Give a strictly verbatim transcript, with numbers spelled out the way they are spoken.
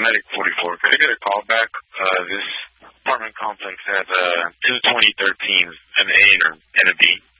Medic forty-four. Could I get a call back? Uh, this apartment complex has uh, two twenty thirteens, an A and a B.